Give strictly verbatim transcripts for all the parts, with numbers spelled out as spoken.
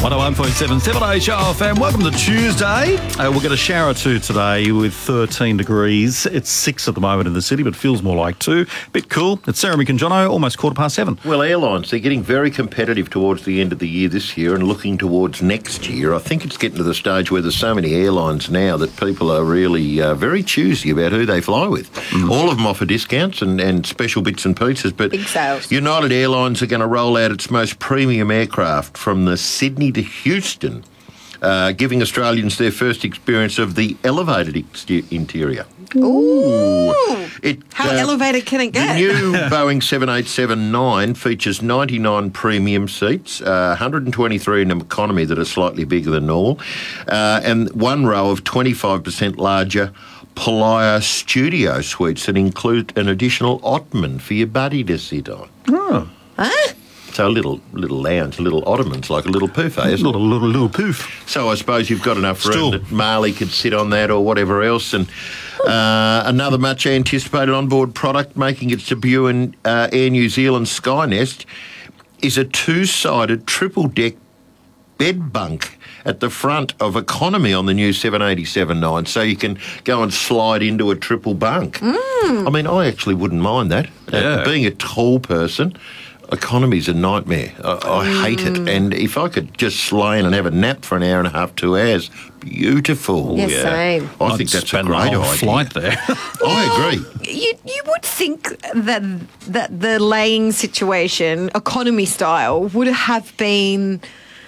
one oh one point seven, seven H O F M. Welcome to Tuesday. Uh, we'll get a shower or two today with thirteen degrees. It's six at the moment in the city, but feels more like two. Bit cool. It's Sarah Mick and Jono, almost quarter past seven. Well, airlines, they're getting very competitive towards the end of the year this year and looking towards next year. I think it's getting to the stage where there's so many airlines now that people are really uh, very choosy about who they fly with. Mm. All of them offer discounts and, and special bits and pieces, but big sales. United Airlines are going to roll out its most premium aircraft from the Sydney to Houston, uh, giving Australians their first experience of the elevated ex- interior. Ooh. It, How uh, elevated can it get? The new Boeing seven eighty-seven nine features ninety-nine premium seats, uh, one hundred twenty-three in economy that are slightly bigger than normal, uh, and one row of twenty-five percent larger Playa Studio suites that include an additional ottoman for your buddy to sit on. Oh. Huh? So a little little lounge, little ottomans, like a little poufet, isn't little, little, little poof. So I suppose you've got enough room Stool. that Marley could sit on that or whatever else. And uh, another much anticipated onboard product making its debut in uh, Air New Zealand Skynest is a two-sided triple-deck bed bunk at the front of economy on the new seven eighty-seven nine, so you can go and slide into a triple bunk. Mm. I mean, I actually wouldn't mind that. Yeah. Uh, being a tall person, economy's a nightmare. I, I mm. hate it. And if I could just lay in and have a nap for an hour and a half, two hours, beautiful. Yes, yeah, same. I I'd think that's a spend great the whole idea. flight there. I agree. You you would think that that the laying situation, economy style, would have been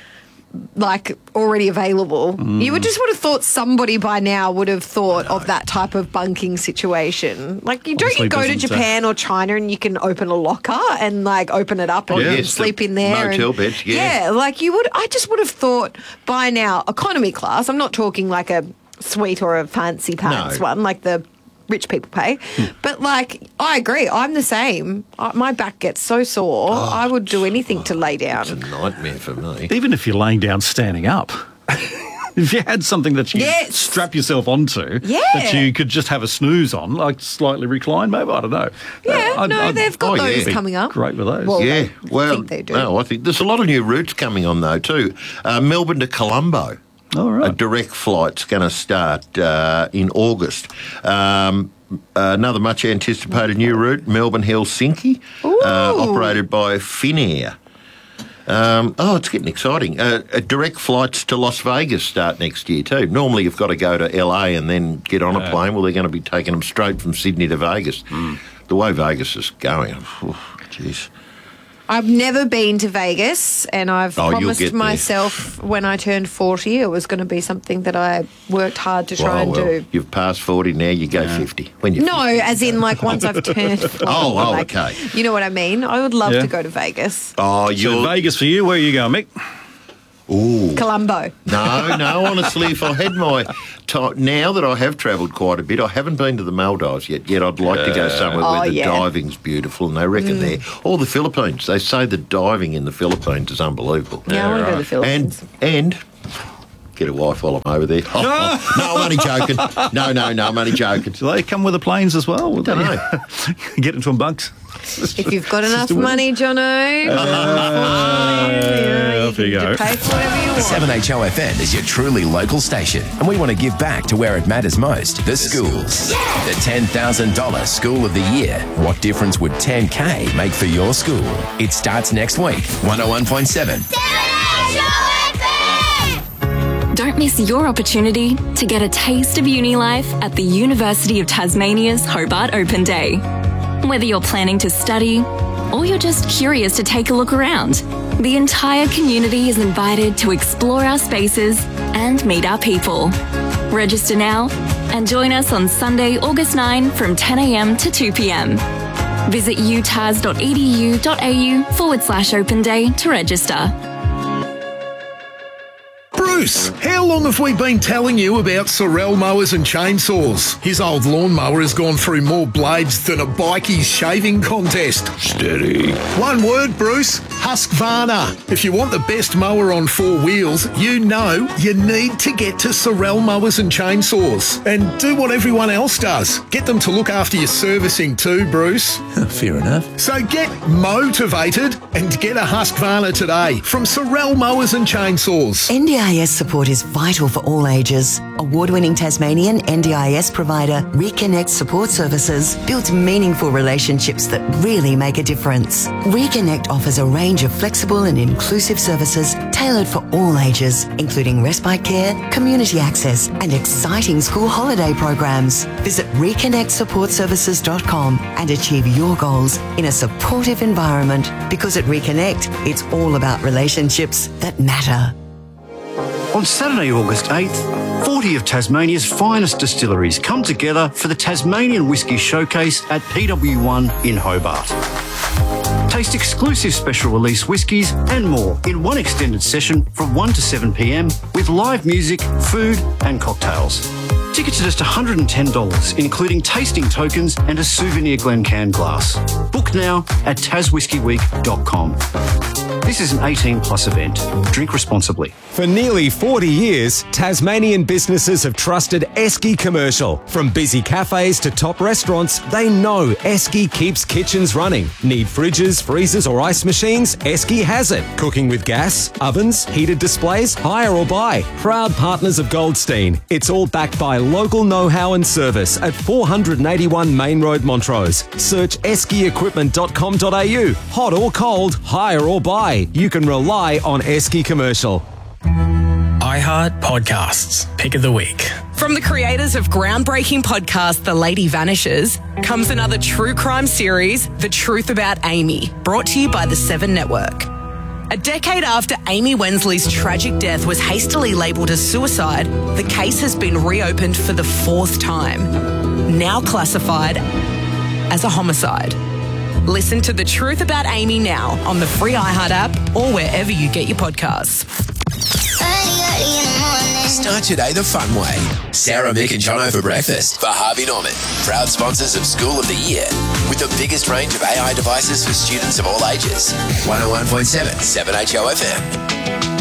like already available. Mm. You would just would have thought somebody by now would have thought of that type of bunking situation. Like, you don't Obviously you go to doesn't, Japan uh, or China and you can open a locker and like open it up and Oh, you can yes, sleep the in there. motel and, beds, yeah. Yeah, like you would. I just would have thought by now economy class. I'm not talking like a suite or a fancy pants No. one, like the rich people pay. But, like, I agree. I'm the same. I, my back gets so sore. Oh, I would do anything to lay down. It's a nightmare for me. Even if you're laying down standing up. If you had something that you Yes. strap yourself onto, Yeah. that you could just have a snooze on, like slightly reclined, maybe, I don't know. Yeah, Uh, no, I'd- they've got oh, yeah. those Be coming up. Great with those. Well, Yeah, I well, think they do. no, I think there's a lot of new routes coming on, though, too. Uh, Melbourne to Colombo. All A right. direct flight's going to start uh, in August. Um, another much anticipated new route, Melbourne-Helsinki, uh, Ooh. operated by Finnair. Um, oh, it's getting exciting. Uh, uh, direct flights to Las Vegas start next year too. Normally you've got to go to L A and then get on a Yeah. plane. Well, they're going to be taking them straight from Sydney to Vegas. Mm. The way Vegas is going, oh, jeez. I've never been to Vegas, and I've Oh, you'll promised get there. myself when I turned forty it was going to be something that I worked hard to try Well, and well, do. You've passed forty now, you go fifty. When you No, as in like once I've turned forty. Oh, oh, like, okay. You know what I mean? I would love Yeah. to go to Vegas. Oh, So you're... Vegas for you, where are you going, Mick? Ooh. Colombo. No, no, honestly, if I had my time, now that I have travelled quite a bit, I haven't been to the Maldives yet, yet I'd like to go somewhere Oh, where the yeah. diving's beautiful, and they reckon there. Or the Philippines. They say the diving in the Philippines is unbelievable. Yeah, I want to go to the And, Philippines. and, get a wife while I'm over there. Oh, no, I'm only joking. No, no, no, I'm only joking. Do they come with the planes as well? Don't know. Get into them bunks. If you've got enough Sister Will. money, Jono, Uh, you off you can go. pay for whatever you want. seven H O F N is your truly local station, and we want to give back to where it matters most, the schools. The ten thousand dollars School of the Year. What difference would ten K make for your school? It starts next week, one oh one point seven. Don't miss your opportunity to get a taste of uni life at the University of Tasmania's Hobart Open Day. Whether you're planning to study or you're just curious to take a look around, the entire community is invited to explore our spaces and meet our people. Register now and join us on Sunday, August ninth from ten a.m. to two p.m. Visit utas.edu.au forward slash open day to register. Bruce! Bruce, how long have we been telling you about Sorel mowers and chainsaws? His old lawnmower has gone through more blades than a bikie's shaving contest. Steady. One word, Bruce, Husqvarna. If you want the best mower on four wheels, you know you need to get to Sorel mowers and chainsaws. And do what everyone else does. Get them to look after your servicing too, Bruce. Fair enough. So get motivated and get a Husqvarna today from Sorel Mowers and Chainsaws. N D I S support is vital for all ages. Award-winning Tasmanian N D I S provider Reconnect Support Services builds meaningful relationships that really make a difference. Reconnect offers a range of flexible and inclusive services tailored for all ages, including respite care, community access, and exciting school holiday programs. Visit reconnect support services dot com and achieve your goals in a supportive environment, because at Reconnect, it's all about relationships that matter. On Saturday, August eighth, forty of Tasmania's finest distilleries come together for the Tasmanian Whisky Showcase at P W one in Hobart. Taste exclusive special release whiskies and more in one extended session from one to seven p m with live music, food and cocktails. Tickets are just one hundred and ten dollars, including tasting tokens and a souvenir Glencairn glass. Book now at tas whisky week dot com. This is an eighteen plus event. Drink responsibly. For nearly forty years, Tasmanian businesses have trusted Esky Commercial. From busy cafes to top restaurants, they know Esky keeps kitchens running. Need fridges, freezers or ice machines? Esky has it. Cooking with gas, ovens, heated displays, hire or buy. Proud partners of Goldstein. It's all backed by local know-how and service at four eighty-one Main Road, Montrose. Search esky equipment dot com dot a u. Hot or cold, hire or buy. You can rely on Esky Commercial. iHeart Podcasts, Pick of the Week. From the creators of groundbreaking podcast The Lady Vanishes comes another true crime series, The Truth About Amy, brought to you by the Seven Network. A decade after Amy Wensley's tragic death was hastily labelled as suicide, the case has been reopened for the fourth time, now classified as a homicide. Listen to The Truth About Amy now on the free iHeart app or wherever you get your podcasts. Start your day the fun way. Sarah, Mick and Jono for breakfast for Harvey Norman. Proud sponsors of School of the Year. With the biggest range of A I devices for students of all ages. one oh one point seven, seven H O F M.